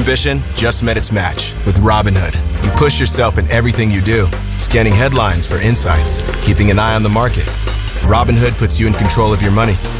ambition just met its match with Robinhood. You push yourself in everything you do, scanning headlines for insights, keeping an eye on the market. Robinhood puts you in control of your money.